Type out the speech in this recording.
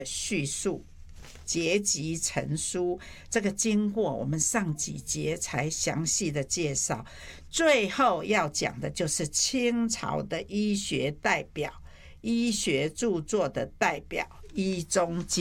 叙述。结集成书，这个经过我们上几节才详细的介绍。最后要讲的就是清朝的医学代表、医学著作的代表《医中经》。